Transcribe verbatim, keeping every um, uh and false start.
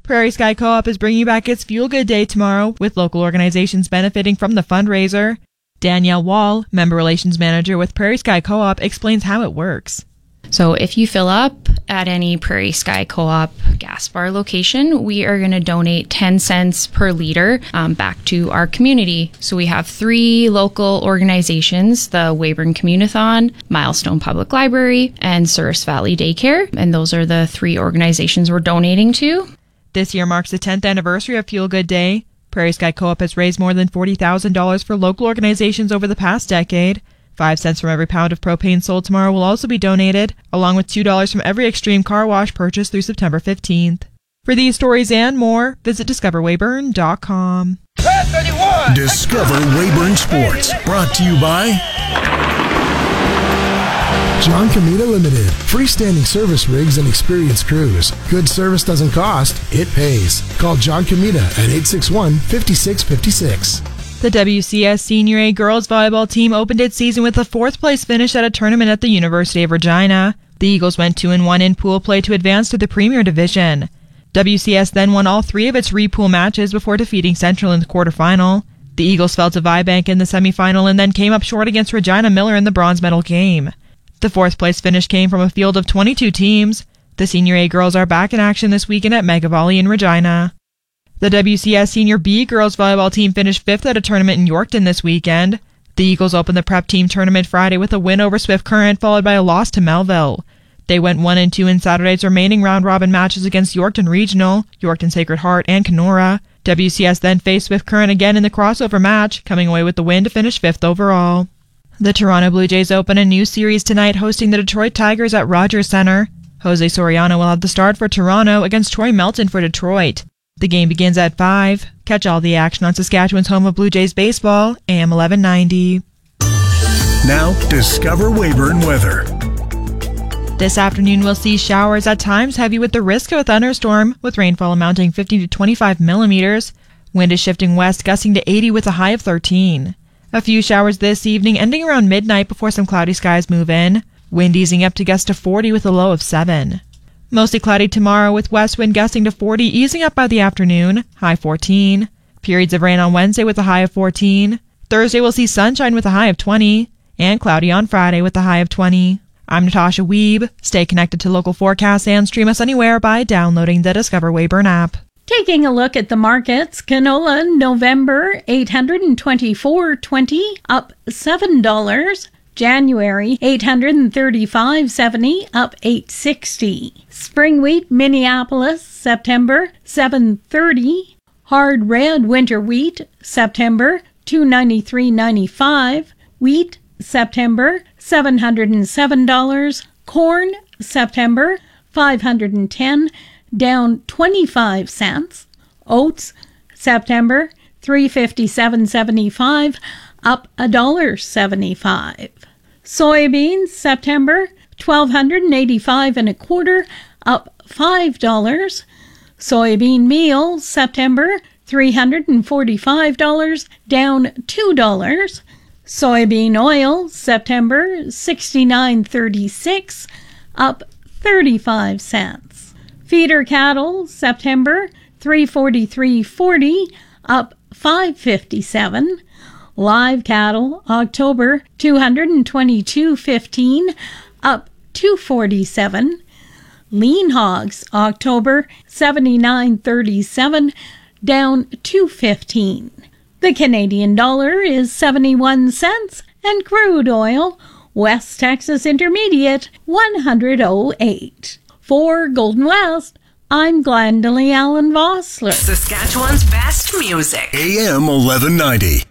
Prairie Sky Co-op is bringing back its Fuel Good Day tomorrow, with local organizations benefiting from the fundraiser. Danielle Wall, Member Relations Manager with Prairie Sky Co-op, explains how it works. So if you fill up at any Prairie Sky Co-op gas bar location, we are going to donate ten cents per liter um, back to our community. So we have three local organizations, the Weyburn Communathon, Milestone Public Library, and Souris Valley Daycare. And those are the three organizations we're donating to. This year marks the tenth anniversary of Fuel Good Day. Prairie Sky Co-op has raised more than forty thousand dollars for local organizations over the past decade. Five cents from every pound of propane sold tomorrow will also be donated, along with two dollars from every Extreme car wash purchase through September fifteenth. For these stories and more, visit discover weyburn dot com. Discover Weyburn Sports, brought to you by John Comita Limited. Freestanding service rigs and experienced crews. Good service doesn't cost, it pays. Call John Comita at eight six one, five six five six. The W C S Senior A girls volleyball team opened its season with a fourth place finish at a tournament at the University of Regina. The Eagles went two and one in pool play to advance to the Premier Division. W C S then won all three of its re-pool matches before defeating Central in the quarterfinal. The Eagles fell to Vibank in the semifinal and then came up short against Regina Miller in the bronze medal game. The fourth place finish came from a field of twenty-two teams. The Senior A girls are back in action this weekend at Mega Volley in Regina. The W C S Senior B girls volleyball team finished fifth at a tournament in Yorkton this weekend. The Eagles opened the prep team tournament Friday with a win over Swift Current, followed by a loss to Melville. They went one and two in Saturday's remaining round-robin matches against Yorkton Regional, Yorkton Sacred Heart, and Kenora. W C S then faced Swift Current again in the crossover match, coming away with the win to finish fifth overall. The Toronto Blue Jays open a new series tonight, hosting the Detroit Tigers at Rogers Centre. Jose Soriano will have the start for Toronto against Troy Melton for Detroit. The game begins at five. Catch all the action on Saskatchewan's home of Blue Jays baseball, A M eleven ninety. Now, discover Weyburn weather. This afternoon we'll see showers at times, heavy with the risk of a thunderstorm, with rainfall amounting fifty to twenty-five millimeters. Wind is shifting west, gusting to eighty with a high of thirteen. A few showers this evening, ending around midnight before some cloudy skies move in. Wind easing up to gust to forty with a low of seven. Mostly cloudy tomorrow with west wind gusting to forty, easing up by the afternoon, high fourteen. Periods of rain on Wednesday with a high of fourteen. Thursday we'll see sunshine with a high of twenty, and cloudy on Friday with a high of twenty. I'm Natasha Weeb. Stay connected to local forecasts and stream us anywhere by downloading the Discover Weyburn app. Taking a look at the markets, canola November eight hundred twenty-four twenty, up seven dollars. January eight hundred thirty-five seventy, up eight sixty. Spring wheat Minneapolis September seven thirty. Hard red winter wheat September two ninety-three ninety-five. Wheat September seven hundred seven dollars. Corn September five hundred ten, down twenty-five cents. Oats September three fifty-seven seventy-five, up one dollar seventy-five. Soybeans September twelve eighty-five and a quarter, up five dollars. Soybean meal September three hundred forty-five dollars, down two dollars. Soybean oil September sixty-nine thirty-six, up thirty-five cents. Feeder cattle September three forty-three forty, up five fifty-seven. Live cattle October two twenty-two fifteen, up two forty-seven. Lean hogs October seventy-nine thirty-seven, down two fifteen. The Canadian dollar is seventy-one cents, and crude oil West Texas Intermediate one hundred oh eight. For Golden West, I'm Glendalee Allen Vossler. Saskatchewan's best music. A M eleven ninety.